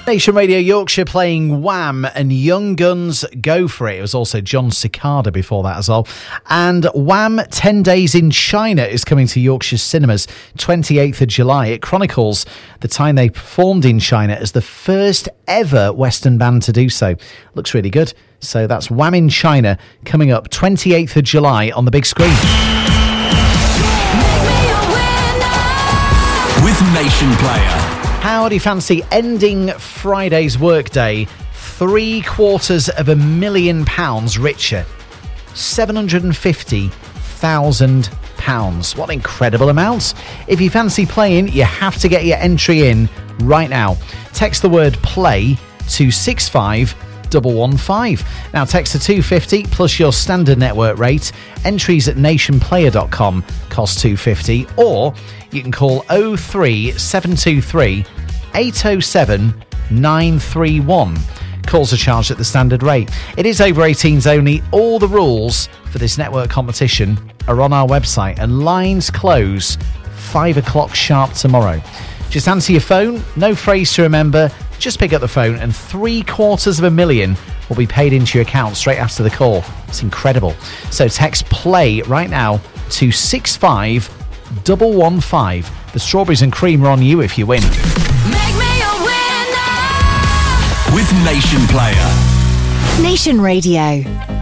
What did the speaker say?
Nation Radio Yorkshire playing Wham and Young Guns Go For It. It was also John Cicada before that as well. And Wham 10 Days in China is coming to Yorkshire cinemas 28th of July. It chronicles the time they performed in China as the first ever Western band to do so. Looks really good. So that's Wham in China coming up 28th of July on the big screen. With Nation Player. How do you fancy ending Friday's workday £750,000 richer? £750,000. What incredible amounts. If you fancy playing, you have to get your entry in right now. Text the word play to 65115. Now text to 250 plus your standard network rate. Entries at nationplayer.com cost $2.50, or you can call 03723 807 931. Calls are charged at the standard rate. It is over 18s only. All the rules for this network competition are on our website, and lines close 5 o'clock sharp tomorrow. Just answer your phone, no phrase to remember, just pick up the phone and $750,000 will be paid into your account straight after the call. It's incredible. So text play right now to 65115. The strawberries and cream are on you if you win. Make me a winner with Nation Player. Nation Radio.